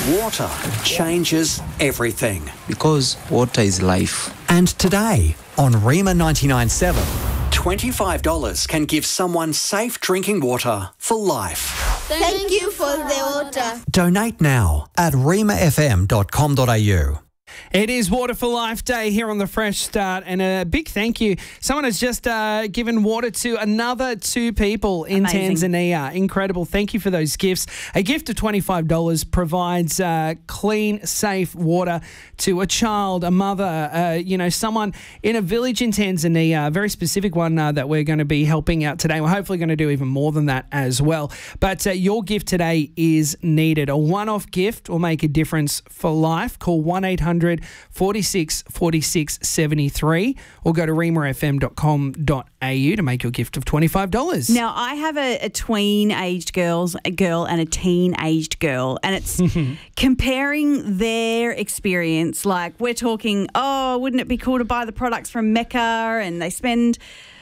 Water changes everything. Because water is life. And today on Rima 99.7, $25 can give someone safe drinking water for life. Thank you for the water. Donate now at rimafm.com.au. It is Water for Life Day here on the Fresh Start, and a big thank you. Someone has just given water to another 2 people in Tanzania. Incredible. Thank you for those gifts. A gift of $25 provides clean, safe water to a child, a mother, someone in a village in Tanzania, a very specific one that we're going to be helping out today. We're hopefully going to do even more than that as well. But your gift today is needed. A one-off gift will make a difference for life. Call 1-800-46 46 73 or go to rimafm.com.au to make your gift of $25. Now, I have a tween-aged girl and a teen-aged girl, and it's comparing their experience. Like, we're talking, wouldn't it be cool to buy the products from Mecca? And they spend,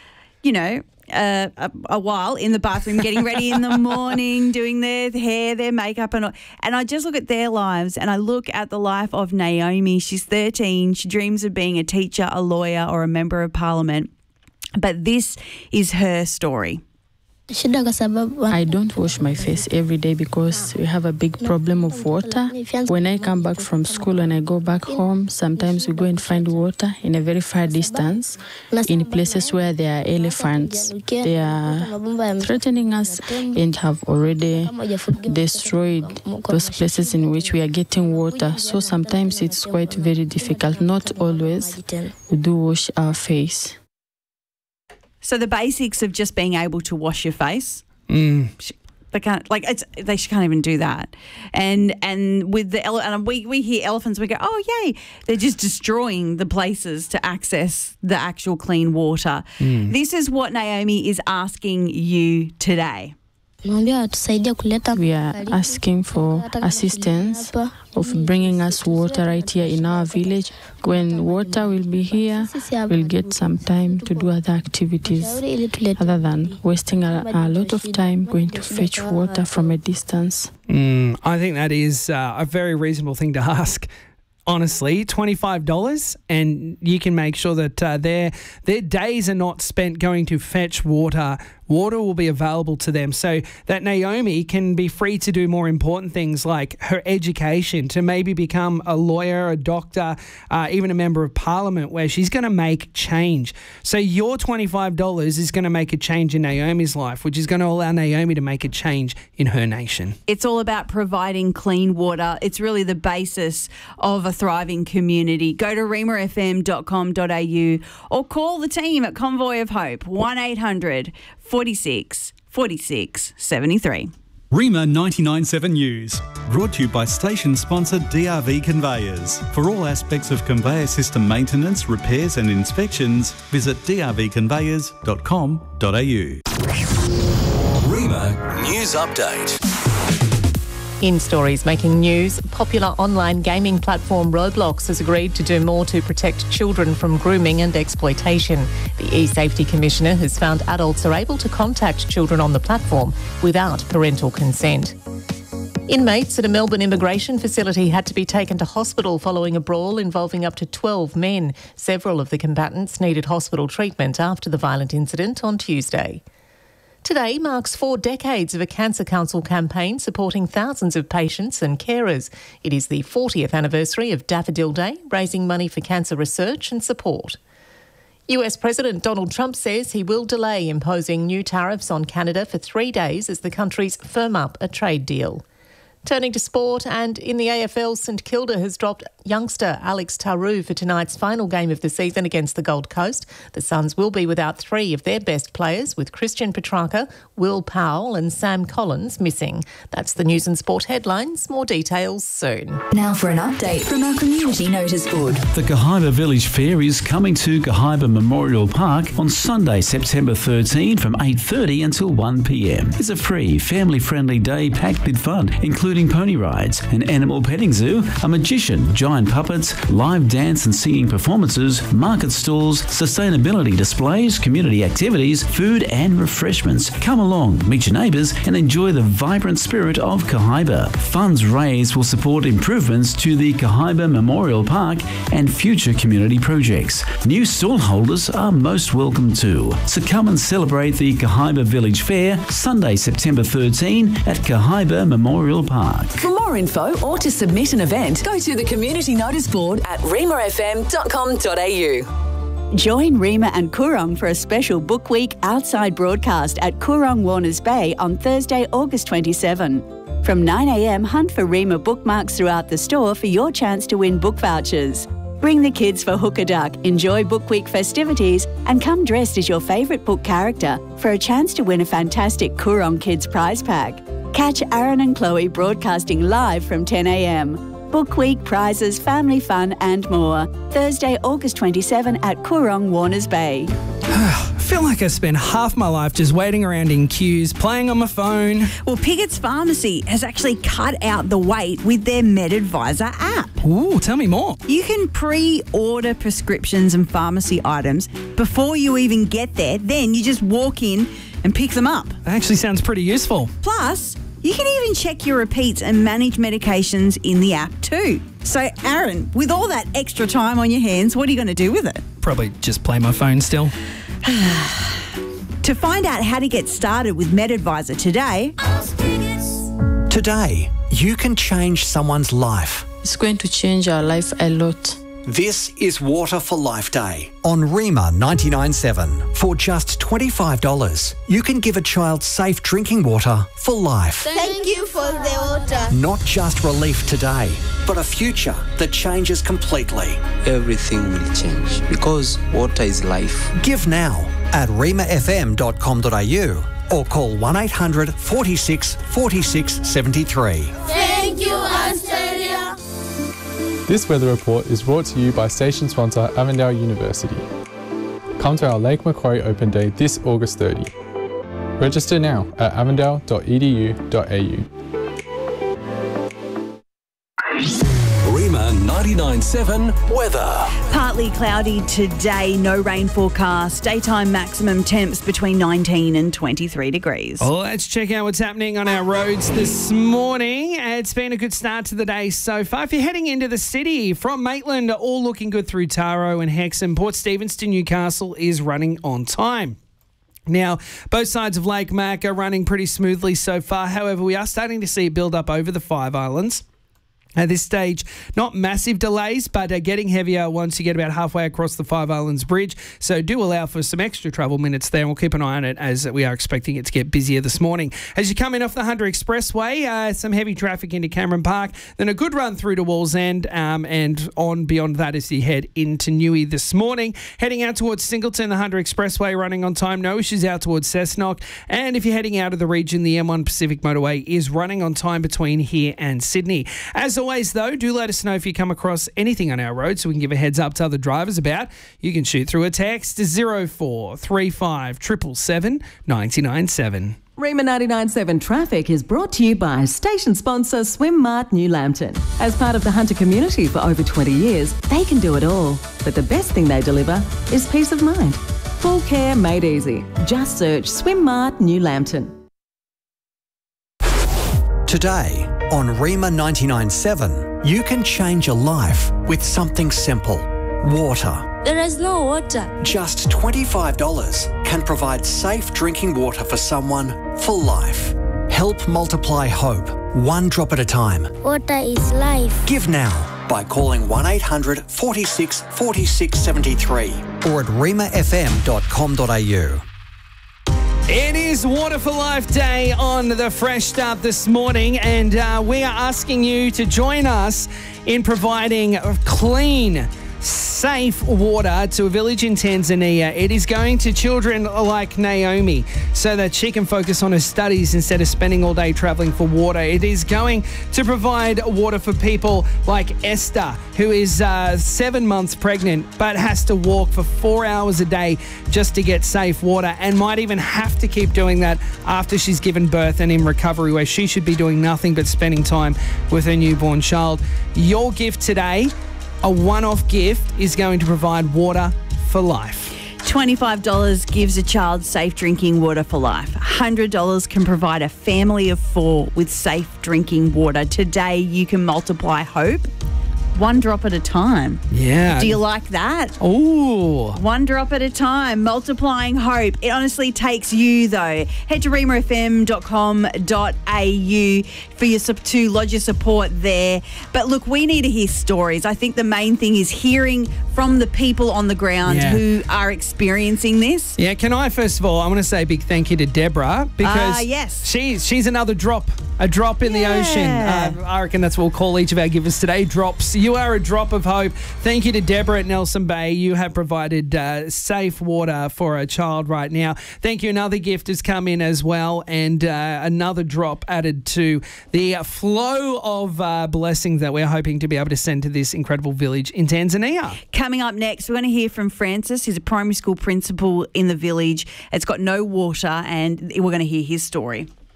a while in the bathroom getting ready in the morning, doing their hair, their makeup, and I just look at their lives, and I look at the life of Naomi. She's 13. She dreams of being a teacher, a lawyer, or a member of parliament. But this is her story. I don't wash my face every day because we have a big problem of water. When I come back from school and I go back home, sometimes we go and find water in a very far distance, in places where there are elephants. They are threatening us and have already destroyed those places in which we are getting water. So sometimes it's quite very difficult. Not always we do wash our face. So the basics of just being able to wash your face, they can't. They can't even do that. And with the we hear elephants, we go, oh yay! They're just destroying the places to access the actual clean water. This is what Naomi is asking you today. We are asking for assistance of bringing us water right here in our village. When water will be here, we'll get some time to do other activities other than wasting a lot of time going to fetch water from a distance. I think that is a very reasonable thing to ask. Honestly, $25, and you can make sure that their days are not spent going to fetch water. Water will be available to them so that Naomi can be free to do more important things like her education, to maybe become a lawyer, a doctor, even a member of parliament, where she's going to make change. So your $25 is going to make a change in Naomi's life, which is going to allow Naomi to make a change in her nation. It's all about providing clean water. It's really the basis of a thriving community. Go to rimafm.com.au or call the team at Convoy of Hope, 1-800 46 46 73. Rima 99.7 News, brought to you by station sponsor DRV Conveyors. For all aspects of conveyor system maintenance, repairs and inspections, visit drvconveyors.com.au. Rima News Update. In stories making news, popular online gaming platform Roblox has agreed to do more to protect children from grooming and exploitation. The eSafety Commissioner has found adults are able to contact children on the platform without parental consent. Inmates at a Melbourne immigration facility had to be taken to hospital following a brawl involving up to 12 men. Several of the combatants needed hospital treatment after the violent incident on Tuesday. Today marks 4 decades of a Cancer Council campaign supporting thousands of patients and carers. It is the 40th anniversary of Daffodil Day, raising money for cancer research and support. US President Donald Trump says he will delay imposing new tariffs on Canada for 3 days as the countries firm up a trade deal. Turning to sport, and in the AFL, St Kilda has dropped youngster Alex Taru for tonight's final game of the season against the Gold Coast. The Suns will be without 3 of their best players, with Christian Petrarca, Will Powell and Sam Collins missing. That's the news and sport headlines. More details soon. Now for an update from our community notice board. The Gahiba Village Fair is coming to Gahiba Memorial Park on Sunday, September 13 from 8:30 until 1 p.m. It's a free, family-friendly day packed with fun, including including pony rides, an animal petting zoo, a magician, giant puppets, live dance and singing performances, market stalls, sustainability displays, community activities, food and refreshments. Come along, meet your neighbours and enjoy the vibrant spirit of Cahaiba. Funds raised will support improvements to the Cahaiba Memorial Park and future community projects. New stall holders are most welcome too. So come and celebrate the Cahaiba Village Fair, Sunday, September 13 at Cahaiba Memorial Park. For more info or to submit an event, go to the community notice board at remafm.com.au. Join Rima and Coorong for a special Book Week outside broadcast at Coorong Warners Bay on Thursday, August 27. From 9 a.m, hunt for Rima bookmarks throughout the store for your chance to win book vouchers. Bring the kids for Hook a Duck, enjoy Book Week festivities and come dressed as your favourite book character for a chance to win a fantastic Coorong Kids prize pack. Catch Aaron and Chloe broadcasting live from 10 a.m. Book Week, prizes, family fun and more. Thursday, August 27 at Coorong Warners Bay. I feel like I spent half my life just waiting around in queues, playing on my phone. Well, Piggott's Pharmacy has actually cut out the wait with their MedAdvisor app. Ooh, tell me more. You can pre-order prescriptions and pharmacy items before you even get there. Then you just walk in and pick them up. That actually sounds pretty useful. Plus, you can even check your repeats and manage medications in the app too. So, Aaron, with all that extra time on your hands, what are you going to do with it? Probably just play my phone still. To find out how to get started with MedAdvisor today... Today, you can change someone's life. It's going to change our life a lot. This is Water for Life Day on Rima 99.7. For just $25, you can give a child safe drinking water for life. Thank you for the water. Not just relief today, but a future that changes completely. Everything will change because water is life. Give now at remafm.com.au or call 1800 46 46 73. Thank you, Australia. This weather report is brought to you by station sponsor Avondale University. Come to our Lake Macquarie Open Day this August 30. Register now at avondale.edu.au. Rima 99.7 weather. Partly cloudy today, no rain forecast. Daytime maximum temps between 19 and 23 degrees. Well, let's check out what's happening on our roads this morning. It's been a good start to the day so far. If you're heading into the city from Maitland, all looking good through Taro and Hexham. Port Stephens to Newcastle is running on time. Now, both sides of Lake Mac are running pretty smoothly so far. However, we are starting to see it build up over the Five Islands. At this stage, not massive delays, but getting heavier once you get about halfway across the Five Islands Bridge. So do allow for some extra travel minutes there. We'll keep an eye on it as we are expecting it to get busier this morning. As you come in off the Hunter Expressway, some heavy traffic into Cameron Park, then a good run through to Wallsend and on beyond that as you head into Newey this morning. Heading out towards Singleton, the Hunter Expressway running on time. No issues out towards Cessnock. And if you're heading out of the region, the M1 Pacific Motorway is running on time between here and Sydney. As always, though, do let us know if you come across anything on our road so we can give a heads up to other drivers about. You can shoot through a text to 0435 777 997. Rima 99.7 Traffic is brought to you by station sponsor Swim Mart New Lambton. As part of the Hunter community for over 20 years, they can do it all. But the best thing they deliver is peace of mind. Full care made easy. Just search Swim Mart New Lambton. Today on Rima 99.7, you can change a life with something simple. Water. There is no water. Just $25 can provide safe drinking water for someone for life. Help multiply hope, one drop at a time. Water is life. Give now by calling 1800 46 46 73 or at remafm.com.au. It is Water for Life Day on the Fresh Start this morning, and we are asking you to join us in providing clean, safe water to a village in Tanzania. It is going to children like Naomi so that she can focus on her studies instead of spending all day travelling for water. It is going to provide water for people like Esther, who is 7 months pregnant but has to walk for 4 hours a day just to get safe water, and might even have to keep doing that after she's given birth and in recovery, where she should be doing nothing but spending time with her newborn child. Your gift today, a one-off gift, is going to provide water for life. $25 gives a child safe drinking water for life. $100 can provide a family of 4 with safe drinking water. Today, you can multiply hope one drop at a time. Yeah. Do you like that? Ooh. One drop at a time, multiplying hope. It honestly takes you, though. Head to remafm.com.au for to lodge your support there. But look, we need to hear stories. I think the main thing is hearing from the people on the ground who are experiencing this. Yeah, can I, first of all, I want to say a big thank you to Deborah, because yes. she's another drop. A drop in the ocean. I reckon that's what we'll call each of our givers today, drops. You are a drop of hope. Thank you to Deborah at Nelson Bay. You have provided safe water for a child right now. Thank you. Another gift has come in as well, and another drop added to the flow of blessings that we're hoping to be able to send to this incredible village in Tanzania. Coming up next, we're going to hear from Francis. He's a primary school principal in the village. It's got no water, and we're going to hear his story.